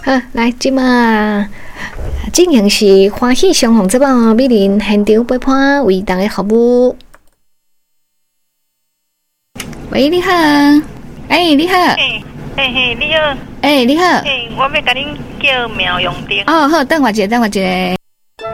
好，来，即马进行是欢喜相逢节目，美玲现场陪伴为大家服务。喂，你好，你好， 你好， 你好， 我要甲恁叫苗永定。 哦，好，等我一下。